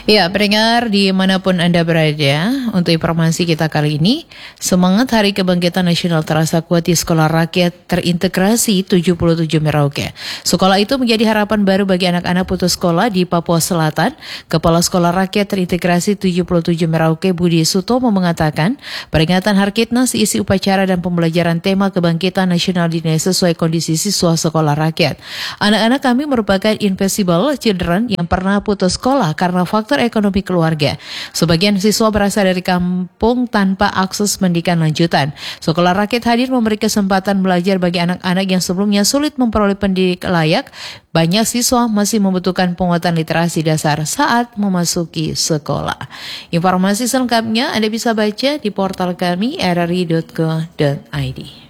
Ya, pendengar dimanapun Anda berada, untuk informasi kita kali ini, semangat Hari Kebangkitan Nasional terasa kuat di Sekolah Rakyat Terintegrasi 77 Merauke. Sekolah itu menjadi harapan baru bagi anak-anak putus sekolah di Papua Selatan. Kepala Sekolah Rakyat Terintegrasi 77 Merauke Budi Sutomo mengatakan, peringatan Harkitnas isi upacara dan pembelajaran tema Kebangkitan Nasional dinilai sesuai kondisi siswa sekolah rakyat. Anak-anak kami merupakan invisible children yang pernah putus sekolah karena faktor ekonomi keluarga. Sebagian siswa berasal dari kampung tanpa akses pendidikan lanjutan. Sekolah rakyat hadir memberi kesempatan belajar bagi anak-anak yang sebelumnya sulit memperoleh pendidikan layak. Banyak siswa masih membutuhkan penguatan literasi dasar saat memasuki sekolah. Informasi selengkapnya Anda bisa baca di portal kami rri.co.id.